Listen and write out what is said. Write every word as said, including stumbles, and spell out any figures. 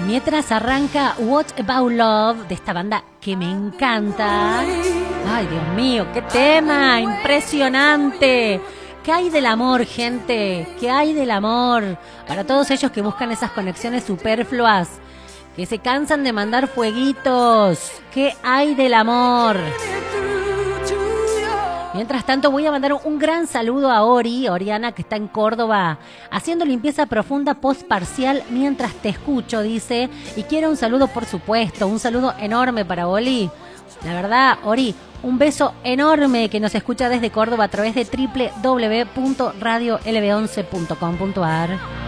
Mientras arranca What About Love de esta banda que me encanta. Ay, Dios mío, qué tema impresionante. ¿Qué hay del amor, gente? ¿Qué hay del amor? Para todos ellos que buscan esas conexiones superfluas, que se cansan de mandar fueguitos. ¿Qué hay del amor? Mientras tanto voy a mandar un gran saludo a Ori, Oriana, que está en Córdoba, haciendo limpieza profunda post-parcial mientras te escucho, dice. Y quiero un saludo, por supuesto, un saludo enorme para Oli. La verdad, Ori, un beso enorme, que nos escucha desde Córdoba a través de doble u doble u doble u punto radio l b once punto com punto a r.